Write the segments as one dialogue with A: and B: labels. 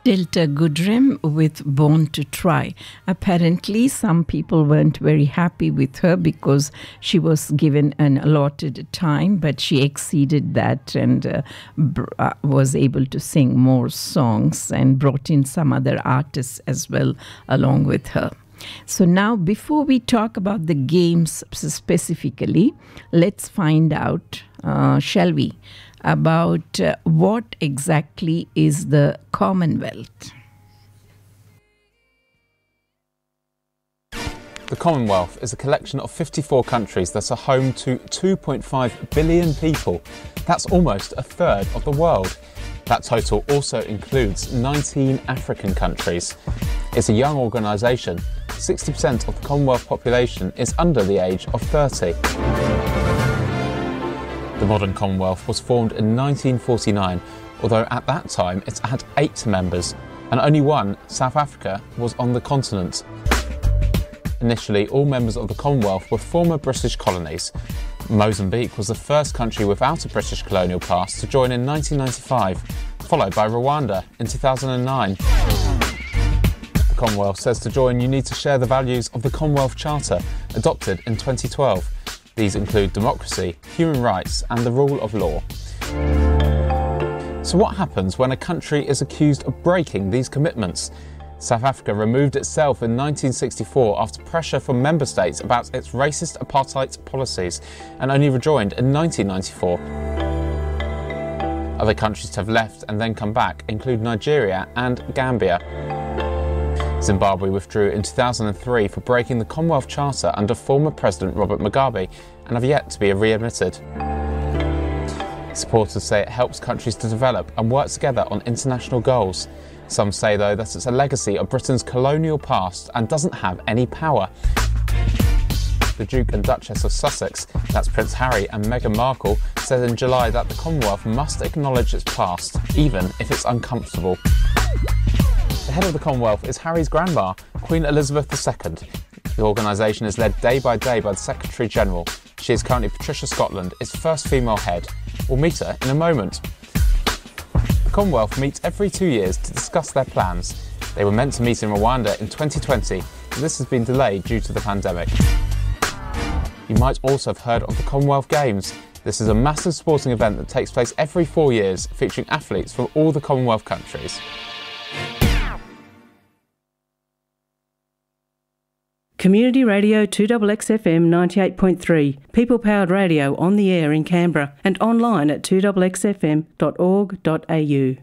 A: Delta Goodrem with Born to Try. Apparently, some people weren't very happy with her because she was given an allotted time, but she exceeded that and was able to sing more songs and brought in some other artists as well along with her. So now, before we talk about the games specifically, let's find out, shall we, about what exactly is the Commonwealth.
B: The Commonwealth is a collection of 54 countries that are home to 2.5 billion people. That's almost a third of the world. That total also includes 19 African countries. It's a young organisation. 60% of the Commonwealth population is under the age of 30. The modern Commonwealth was formed in 1949, although at that time it had 8 members, and only one, South Africa, was on the continent. Initially, all members of the Commonwealth were former British colonies. Mozambique was the first country without a British colonial past to join in 1995, followed by Rwanda in 2009. The Commonwealth says to join you need to share the values of the Commonwealth Charter, adopted in 2012. These include democracy, human rights and the rule of law. So what happens when a country is accused of breaking these commitments? South Africa removed itself in 1964 after pressure from member states about its racist apartheid policies and only rejoined in 1994. Other countries to have left and then come back include Nigeria and Gambia. Zimbabwe withdrew in 2003 for breaking the Commonwealth Charter under former President Robert Mugabe and have yet to be readmitted. Supporters say it helps countries to develop and work together on international goals. Some say, though, that it's a legacy of Britain's colonial past and doesn't have any power. The Duke and Duchess of Sussex, that's Prince Harry and Meghan Markle, said in July that the Commonwealth must acknowledge its past, even if it's uncomfortable. The head of the Commonwealth is Harry's grandma, Queen Elizabeth II. The organisation is led day by day by the Secretary-General. She is currently Patricia Scotland, its first female head. We'll meet her in a moment. The Commonwealth meets every 2 years to discuss their plans. They were meant to meet in Rwanda in 2020, but this has been delayed due to the pandemic. You might also have heard of the Commonwealth Games. This is a massive sporting event that takes place every 4 years, featuring athletes from all the Commonwealth countries.
C: Community Radio 2XXFM 98.3, people-powered radio on the air in Canberra and online at 2XXFM.org.au.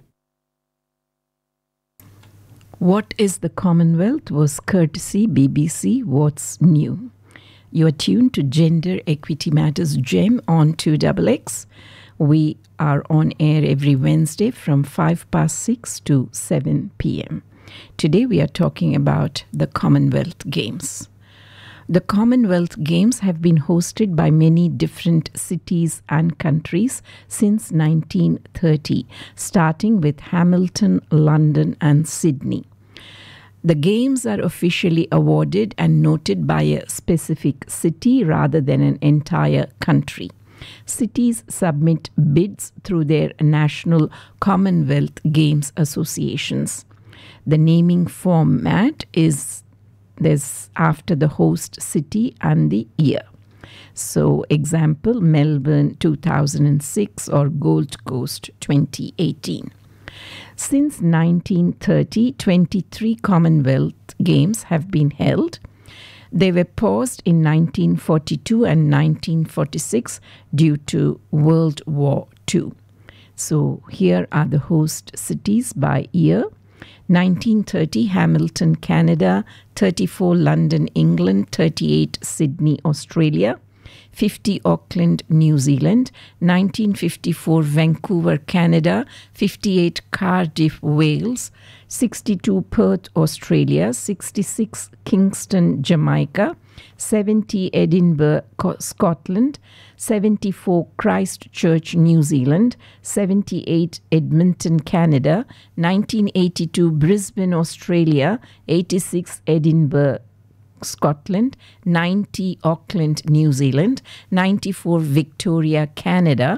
A: What is the Commonwealth was courtesy BBC What's New. You are tuned to Gender Equity Matters GEM on 2XX. We are on air every Wednesday from 6:05 to 7 p.m. Today we are talking about the Commonwealth Games. The Commonwealth Games have been hosted by many different cities and countries since 1930, starting with Hamilton, London and Sydney. The Games are officially awarded and noted by a specific city rather than an entire country. Cities submit bids through their national Commonwealth Games associations. The naming format is there's after the host city and the year. So, example, Melbourne 2006 or Gold Coast 2018. Since 1930, 23 Commonwealth Games have been held. They were paused in 1942 and 1946 due to World War II. So, here are the host cities by year. 1930 Hamilton, Canada, 34 London, England, 38 Sydney, Australia, 50 Auckland, New Zealand, 1954 Vancouver, Canada, 58 Cardiff, Wales, 62 Perth, Australia, 66 Kingston, Jamaica, 70 Edinburgh, Scotland, 74 Christchurch, New Zealand, 78 Edmonton, Canada, 1982 Brisbane, Australia, 86 Edinburgh, Scotland, 90 Auckland, New Zealand, 94 Victoria, Canada,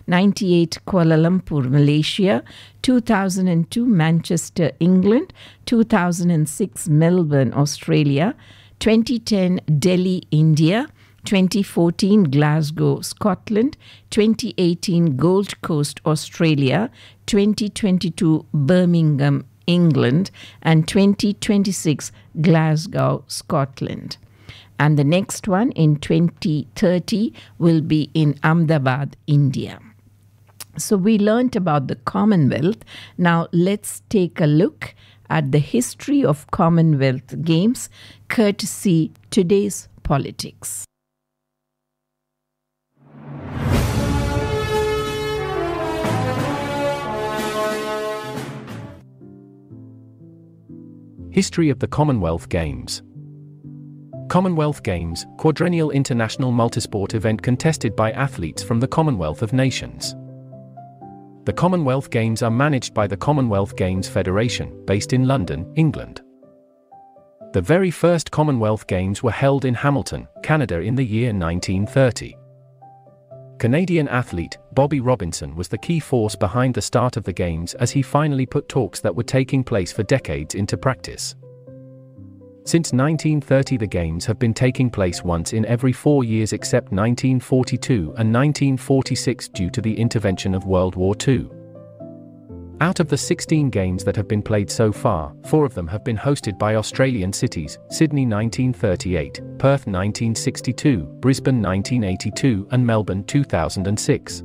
A: 98 Kuala Lumpur, Malaysia, 2002 Manchester, England, 2006 Melbourne, Australia, 2010 Delhi, India, 2014 Glasgow, Scotland, 2018 Gold Coast, Australia, 2022 Birmingham, England, and 2026 Glasgow, Scotland. And the next one in 2030 will be in Ahmedabad, India. So we learnt about the Commonwealth. Now let's take a look at the history of Commonwealth Games, courtesy Today's Politics.
D: History of the Commonwealth Games. Commonwealth Games, quadrennial international multisport event contested by athletes from the Commonwealth of Nations. The Commonwealth Games are managed by the Commonwealth Games Federation, based in London, England. The very first Commonwealth Games were held in Hamilton, Canada in the year 1930. Canadian athlete Bobby Robinson was the key force behind the start of the Games, as he finally put talks that were taking place for decades into practice. Since 1930, the Games have been taking place once in every 4 years except 1942 and 1946 due to the intervention of World War II. Out of the 16 games that have been played so far, 4 of them have been hosted by Australian cities: Sydney 1938, Perth 1962, Brisbane 1982 and Melbourne 2006.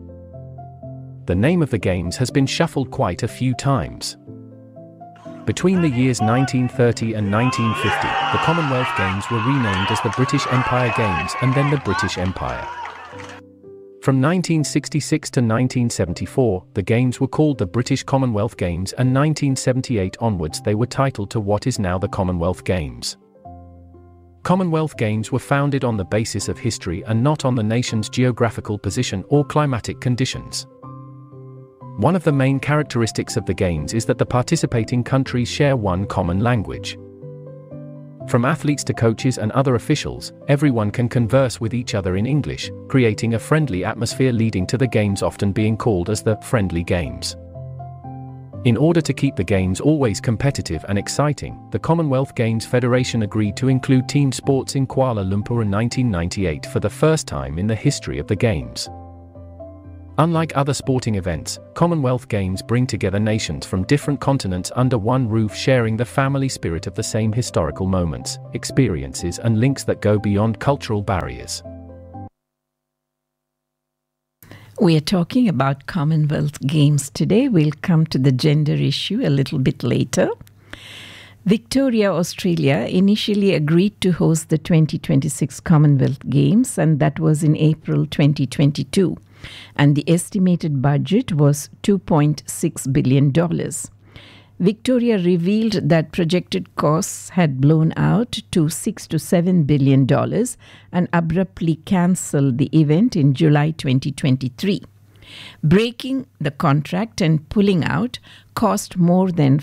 D: The name of the games has been shuffled quite a few times. Between the years 1930 and 1950, the Commonwealth Games were renamed as the British Empire Games and then the British Empire. From 1966 to 1974, the Games were called the British Commonwealth Games, and 1978 onwards they were titled to what is now the Commonwealth Games. Commonwealth Games were founded on the basis of history and not on the nation's geographical position or climatic conditions. One of the main characteristics of the Games is that the participating countries share one common language. From athletes to coaches and other officials, everyone can converse with each other in English, creating a friendly atmosphere, leading to the Games often being called as the Friendly Games. In order to keep the Games always competitive and exciting, the Commonwealth Games Federation agreed to include team sports in Kuala Lumpur in 1998 for the first time in the history of the Games. Unlike other sporting events, Commonwealth Games bring together nations from different continents under one roof, sharing the family spirit of the same historical moments, experiences and links that go beyond cultural barriers.
A: We are talking about Commonwealth Games today. We'll come to the gender issue a little bit later. Victoria, Australia initially agreed to host the 2026 Commonwealth Games, and that was in April 2022. And the estimated budget was $2.6 billion. Victoria revealed that projected costs had blown out to $6 to $7 billion and abruptly cancelled the event in July 2023. Breaking the contract and pulling out cost more than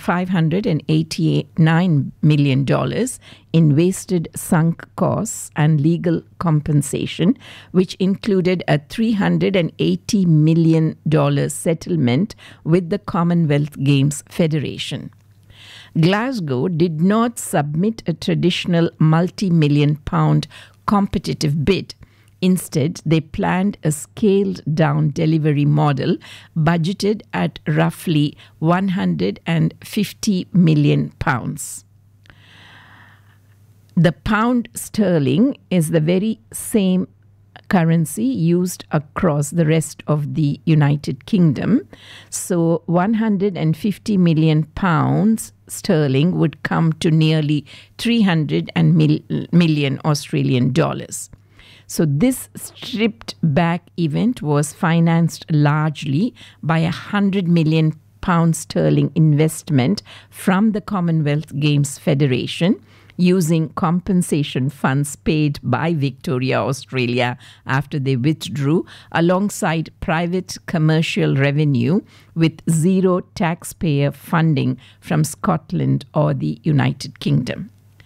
A: $589 million in wasted sunk costs and legal compensation, which included a $380 million settlement with the Commonwealth Games Federation. Glasgow did not submit a traditional multi-million-pound competitive bid. Instead, they planned a scaled-down delivery model budgeted at roughly £150 million. The pound sterling is the very same currency used across the rest of the United Kingdom. So £150 million sterling would come to nearly 300 million Australian dollars. So this stripped back event was financed largely by £100 million sterling investment from the Commonwealth Games Federation, using compensation funds paid by Victoria, Australia after they withdrew, alongside private commercial revenue with zero taxpayer funding from Scotland or the United Kingdom.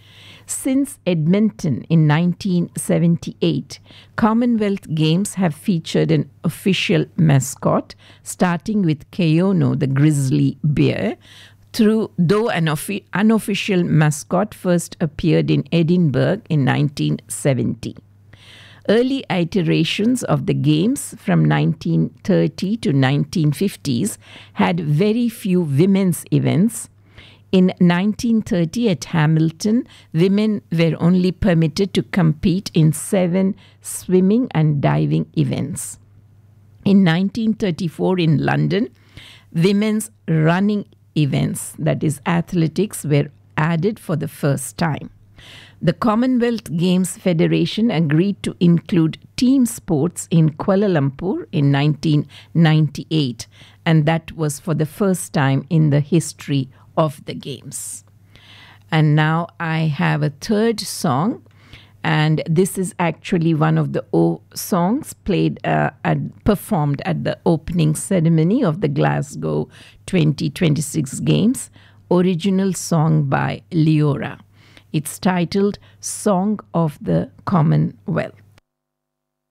A: Since Edmonton in 1978, Commonwealth Games have featured an official mascot, starting with Keono, the grizzly bear, though an unofficial mascot first appeared in Edinburgh in 1970. Early iterations of the games from 1930 to 1950s had very few women's events. In 1930 at Hamilton, women were only permitted to compete in 7 swimming and diving events. In 1934 in London, women's running events, that is athletics, were added for the first time. The Commonwealth Games Federation agreed to include team sports in Kuala Lumpur in 1998, and that was for the first time in the history of the Games. And now I have a third song, and this is actually one of the songs played and performed at the opening ceremony of the Glasgow 2026 Games, original song by Leora. It's titled Song of the Commonwealth.